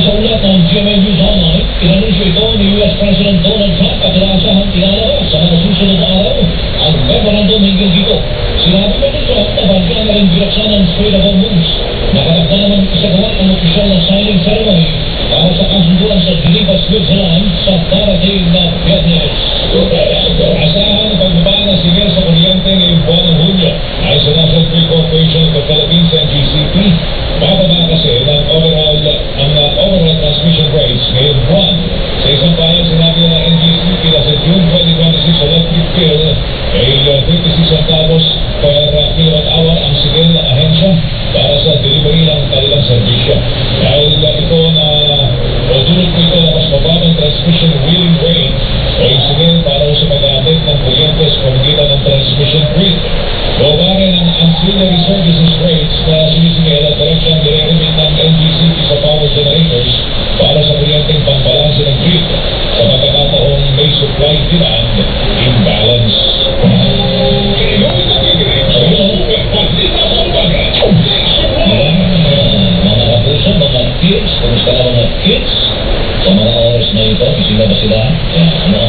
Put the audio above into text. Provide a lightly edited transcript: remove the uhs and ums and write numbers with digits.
Sa ulat ng GMA News Online, inanunsyo ito ni U.S. President Donald Trump at inaasahang ilalabas sa mga susunod na araw ang memorandum hinggil dito. Sinabi pa ni Trump na bagyan na rin direksyon ng Strait of Hormuz. Nakatakda naman isagawa ang opisyal na signing ceremony para sa kasunduan sa Geneva, Switzerland sa darating na Biyernes. Asahan ang pagbaba ng sigil sa kuryente ngayong buwan ng Hulyo ay sa National Grid Corporation of the Philippines, NGCP. Bababa kasi ang overall transmission rates ngayong buwan. Sa isang bayan, sinabi ng NGCP na sa June 2026 electric bill ay 36 centavos per kilowatt-hour ang sigil ng ahensya para sa delivery ng kanilang serbisyo. Dahil ito na dulot ko ito na mas mababang transmission wheeling rate o sigil para sa pag-aabot ng kuryente sa pamagitan ng transmission grid. Baba rin ang ancillary services rates na sumisingil at direksyang dire-remit ng NGCP sa power generators para sa kuryenteng pangbalanse ng grid sa pagkakataong may supply-demand imbalance. Mga kapuso, mga kids, kumusta na mga kids? Sa mga oras na ito, gising na ba sila?